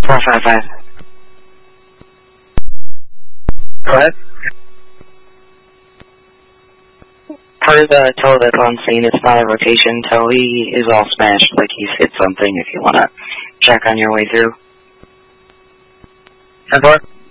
455. Go ahead. Per the tow that's on scene, it's not a rotation tow. He is all smashed, like he's hit something if you want to check on your way through. 10-4.